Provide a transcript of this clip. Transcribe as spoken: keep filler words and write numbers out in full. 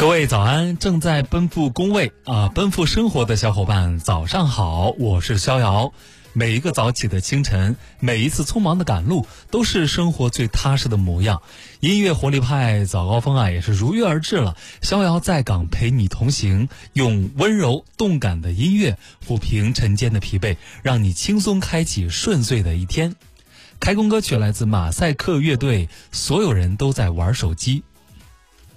各位早安，正在奔赴工位啊，奔赴生活的小伙伴，早上好，我是逍遥。每一个早起的清晨，每一次匆忙的赶路，都是生活最踏实的模样。音乐活力派早高峰啊，也是如约而至了。逍遥在岗陪你同行，用温柔动感的音乐抚平晨间的疲惫，让你轻松开启顺遂的一天。开工歌曲来自马赛克乐队，所有人都在玩手机。